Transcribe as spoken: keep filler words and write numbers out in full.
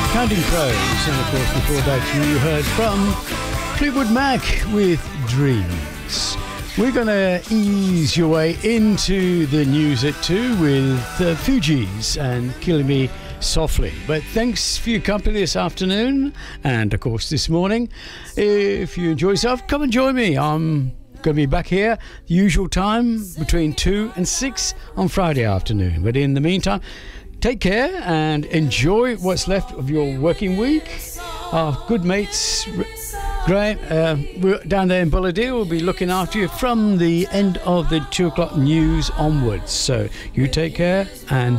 Counting Crows, and of course before that you heard from Fleetwood Mac with Dreams. We're going to ease your way into the news at two with uh, Fugees and Killing Me Softly. But thanks for your company this afternoon and of course this morning. If you enjoy yourself, come and join me. I'm going to be back here the usual time between two and six on Friday afternoon. But in the meantime, take care and enjoy what's left of your working week. Our good mates Graham uh, down there in Bulladale will be looking after you from the end of the two o'clock news onwards. So you take care and